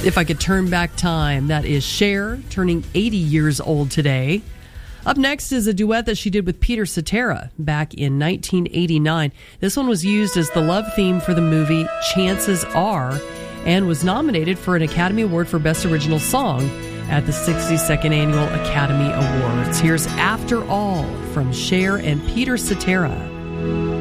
If I Could Turn Back Time. That is Cher, turning 80 years old today. Up next is a duet that she did with Peter Cetera back in 1989. This one was used as the love theme for the movie Chances Are and was nominated for an Academy Award for Best Original Song at the 62nd Annual Academy Awards. Here's After All from Cher and Peter Cetera.